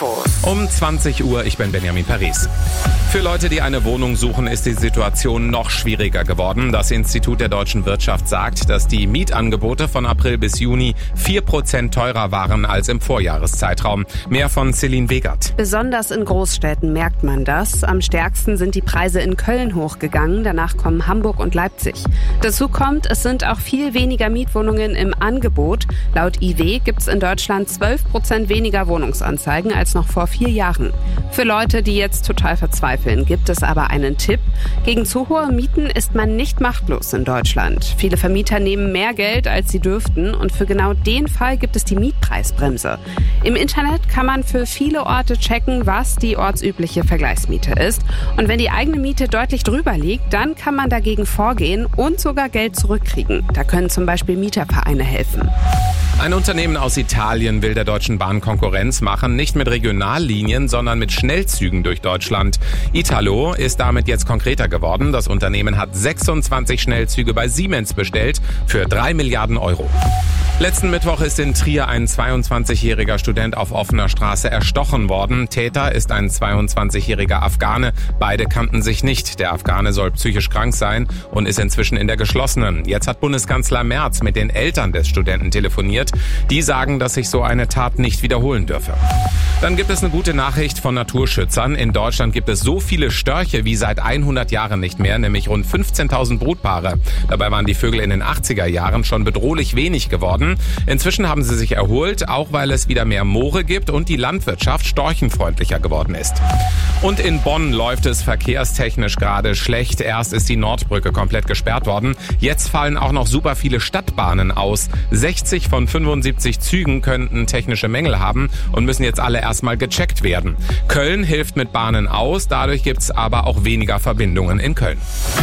Infos. Um 20 Uhr, ich bin Benjamin Paris. Für Leute, die eine Wohnung suchen, ist die Situation noch schwieriger geworden. Das Institut der deutschen Wirtschaft sagt, dass die Mietangebote von April bis Juni 4% teurer waren als im Vorjahreszeitraum. Mehr von Celine Wegert. Besonders in Großstädten merkt man das. Am stärksten sind die Preise in Köln hochgegangen. Danach kommen Hamburg und Leipzig. Dazu kommt, es sind auch viel weniger Mietwohnungen im Angebot. Laut IW gibt es in Deutschland 12% weniger Wohnungsanzeigen als noch vor 4 Jahren. Für Leute, die jetzt total verzweifeln, gibt es aber einen Tipp. Gegen zu hohe Mieten ist man nicht machtlos in Deutschland. Viele Vermieter nehmen mehr Geld, als sie dürften, und für genau den Fall gibt es die Mietpreisbremse. Im Internet kann man für viele Orte checken, was die ortsübliche Vergleichsmiete ist. Und wenn die eigene Miete deutlich drüber liegt, dann kann man dagegen vorgehen und sogar Geld zurückkriegen. Da können zum Beispiel Mietervereine helfen. Ein Unternehmen aus Italien will der Deutschen Bahn Konkurrenz machen, nicht mit Regionallinien, sondern mit Schnellzügen durch Deutschland. Italo ist damit jetzt konkreter geworden. Das Unternehmen hat 26 Schnellzüge bei Siemens bestellt für 3 Milliarden Euro. Letzten Mittwoch ist in Trier ein 22-jähriger Student auf offener Straße erstochen worden. Täter ist ein 22-jähriger Afghane. Beide kannten sich nicht. Der Afghane soll psychisch krank sein und ist inzwischen in der geschlossenen. Jetzt hat Bundeskanzler Merz mit den Eltern des Studenten telefoniert. Die sagen, dass sich so eine Tat nicht wiederholen dürfe. Dann gibt es eine gute Nachricht von Naturschützern. In Deutschland gibt es so viele Störche wie seit 100 Jahren nicht mehr, nämlich rund 15.000 Brutpaare. Dabei waren die Vögel in den 80er Jahren schon bedrohlich wenig geworden. Inzwischen haben sie sich erholt, auch weil es wieder mehr Moore gibt und die Landwirtschaft storchenfreundlicher geworden ist. Und in Bonn läuft es verkehrstechnisch gerade schlecht. Erst ist die Nordbrücke komplett gesperrt worden. Jetzt fallen auch noch super viele Stadtbahnen aus. 60 von 75 Zügen könnten technische Mängel haben und müssen jetzt alle erstmal gecheckt werden. Köln hilft mit Bahnen aus, dadurch gibt's aber auch weniger Verbindungen in Köln.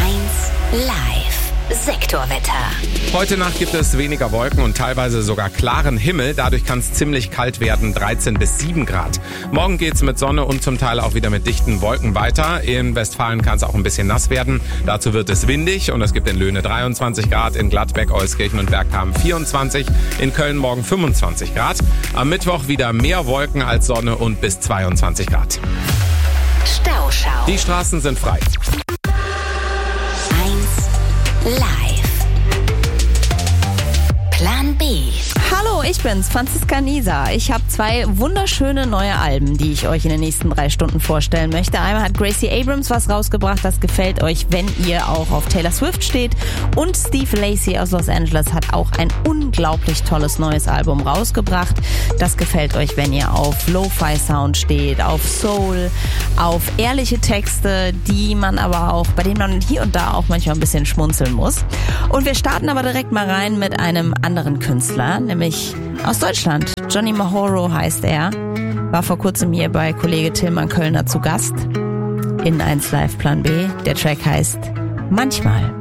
1 Live. Sektorwetter. Heute Nacht gibt es weniger Wolken und teilweise sogar klaren Himmel. Dadurch kann es ziemlich kalt werden, 13 bis 7 Grad. Morgen geht's mit Sonne und zum Teil auch wieder mit dichten Wolken weiter. In Westfalen kann es auch ein bisschen nass werden. Dazu wird es windig und es gibt in Löhne 23 Grad, in Gladbeck, Euskirchen und Bergkamen 24, in Köln morgen 25 Grad. Am Mittwoch wieder mehr Wolken als Sonne und bis 22 Grad. Stauschau. Die Straßen sind frei. 1 Live. Plan B. Hallo, ich bin's, Franziska Nieser. Ich habe 2 wunderschöne neue Alben, die ich euch in den nächsten 3 Stunden vorstellen möchte. Einmal hat Gracie Abrams was rausgebracht, das gefällt euch, wenn ihr auch auf Taylor Swift steht. Und Steve Lacy aus Los Angeles hat auch ein unglaublich tolles neues Album rausgebracht. Das gefällt euch, wenn ihr auf Lo-Fi-Sound steht, auf Soul, auf ehrliche Texte, die man aber auch, bei denen man hier und da auch manchmal ein bisschen schmunzeln muss. Und wir starten aber direkt mal rein mit einem anderen Künstler, nämlich aus Deutschland. Johnny Mahoro heißt er. War vor kurzem hier bei Kollege Tilman Kölner zu Gast in 1 Live Plan B. Der Track heißt Manchmal.